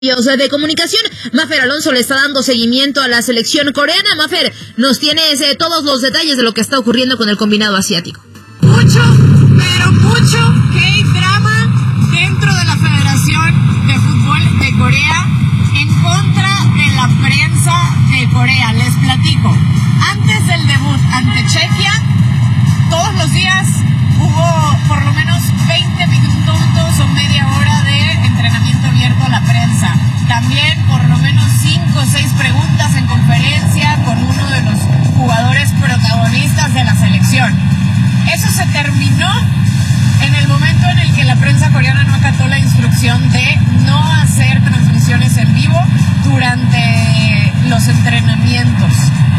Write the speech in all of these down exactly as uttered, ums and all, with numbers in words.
de comunicación. Mafer Alonso le está dando seguimiento a la selección coreana. Mafer, nos tienes eh, todos los detalles de lo que está ocurriendo con el combinado asiático. Mucho, pero mucho que drama dentro de la Federación de Fútbol de Corea en contra de la prensa de Corea. Les platico. Antes del debut ante Chequia, todos los días hubo por lo menos veinte minutos o media hora de entrenamiento abierto a la prensa. También por lo menos cinco o seis preguntas en conferencia con uno de los jugadores protagonistas de la selección. Eso se terminó en el momento en el que la prensa coreana no acató la instrucción de no hacer transmisiones en vivo durante los entrenamientos.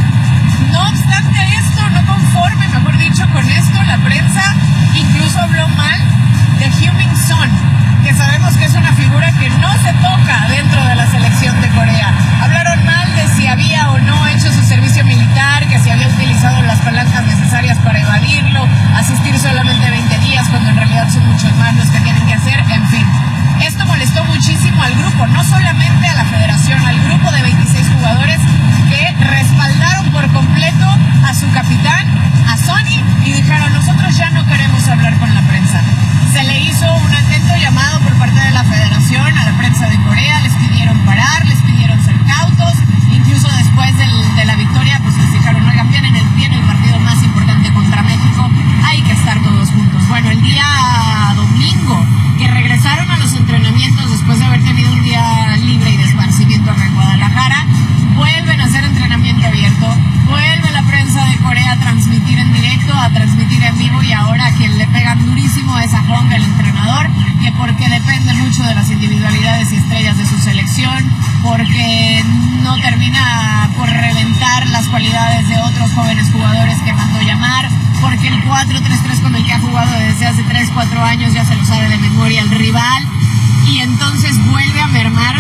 No obstante esto, no conforme, mejor dicho, con esto, la prensa incluso habló mal de Heung-min Son, que sabemos que es una figura que no se toca dentro de la selección de Corea. Hablaron mal de si había o no hecho su servicio militar, que si había utilizado las palancas necesarias para evadirlo, asistir solamente veinte días cuando en realidad son muchos más los que tienen que hacer, en fin. Esto molestó muchísimo al grupo, no solamente a la federación, al grupo de veintiséis jugadores que respaldaron por completo a su capitán, a Sonny, y dijeron: nosotros ya no queremos hablar con la prensa. Se le hizo un atento llamado por parte de la federación a la prensa de Corea, les pidieron parar, les pidieron ser cautos, incluso después del, de la victoria pues les dijeron: oigan, vienen el, viene el partido más importante contra México, hay que estar todos juntos. Bueno, el día domingo, que regresaron a los entrenamientos después de haber tenido un día libre y de esparcimiento en Guadalajara, vuelven a hacer entrenamiento abierto, vuelve la prensa de Corea a transmitir en directo, a transmitir en vivo, y ahora a quien le pegan durísimo es a Hong, el entrenador, que porque depende mucho de las individualidades y estrellas de su selección, porque no termina por reventar las cualidades de otros jóvenes jugadores que mandó llamar, porque el cuatro tres tres con el que ha jugado desde hace tres cuatro años ya se lo sabe de memoria el rival, y entonces vuelve a mermar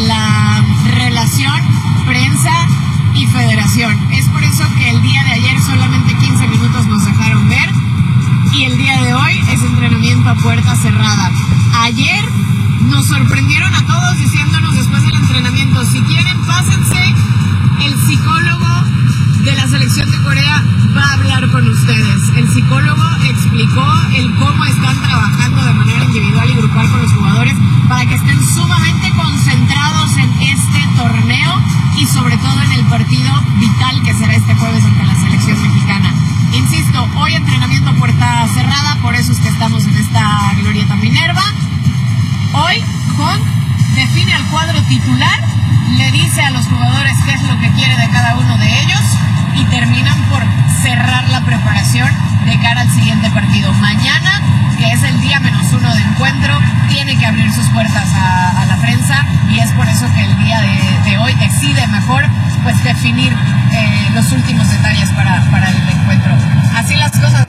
la relación prensa y federación. Es por eso que el día de ayer solamente quince minutos nos dejaron ver, y el día de hoy es entrenamiento a puerta cerrada. Ayer nos sorprendieron a todos diciéndonos después del entrenamiento: si quieren, pásense, el psicólogo de la selección de Corea va a hablar con ustedes. El psicólogo explicó el cómo están trabajando de manera individual y grupal con los jugadores para que estén sumamente concentrados en este torneo y sobre todo en el partido vital que será este jueves ante la selección mexicana. Insisto, hoy entrenamiento a puerta cerrada, por eso es que estamos en esta glorieta Minerva. Hoy, Hong define al cuadro titular, le dice a los jugadores qué es lo que quiere de cada uno de ellos, y terminan por cerrar la preparación de cara al siguiente partido. Mañana, que es el día menos uno de encuentro, tiene que abrir sus puertas a, a la prensa, y es por eso que el día de, de hoy decide mejor pues definir eh, los últimos detalles para, para el encuentro. Así las cosas.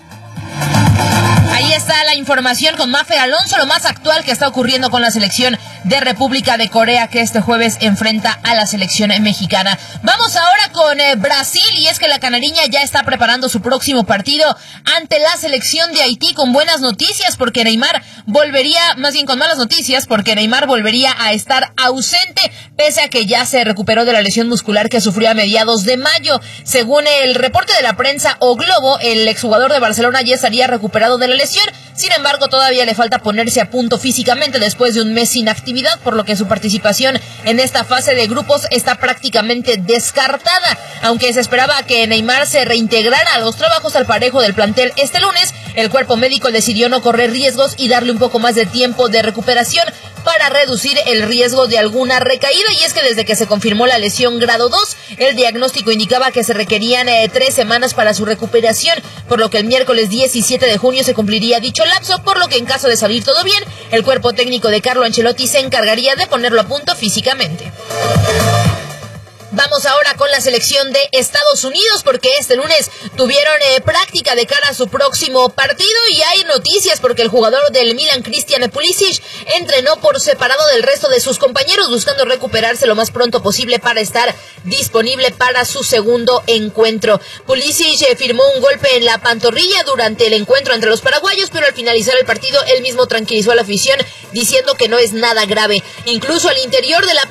Ahí está la información con Mafer Alonso, lo más actual que está ocurriendo con la selección de República de Corea, que este jueves enfrenta a la selección mexicana. Vamos ahora con eh, Brasil, y es que la canariña ya está preparando su próximo partido ante la selección de Haití, con buenas noticias porque Neymar volvería, más bien con malas noticias, porque Neymar volvería a estar ausente, pese a que ya se recuperó de la lesión muscular que sufrió a mediados de mayo. Según el reporte de la prensa O Globo, el exjugador de Barcelona ya estaría recuperado de la lesión. Sin embargo, todavía le falta ponerse a punto físicamente después de un mes sin actividad, por lo que su participación en esta fase de grupos está prácticamente descartada. Aunque se esperaba que Neymar se reintegrara a los trabajos al parejo del plantel este lunes, el cuerpo médico decidió no correr riesgos y darle un poco más de tiempo de recuperación para reducir el riesgo de alguna recaída. Y es que desde que se confirmó la lesión grado dos, el diagnóstico indicaba que se requerían eh, tres semanas para su recuperación, por lo que el miércoles diecisiete de junio se cumpliría dicho lapso, por lo que en caso de salir todo bien, el cuerpo técnico de Carlo Ancelotti se encargaría de ponerlo a punto físicamente. Vamos ahora con la selección de Estados Unidos, porque este lunes tuvieron eh, práctica de cara a su próximo partido y hay noticias porque el jugador del Milan, Christian Pulisic, entrenó por separado del resto de sus compañeros buscando recuperarse lo más pronto posible para estar disponible para su segundo encuentro. Pulisic eh, firmó un golpe en la pantorrilla durante el encuentro entre los paraguayos, pero al finalizar el partido él mismo tranquilizó a la afición diciendo que no es nada grave. Incluso al interior de la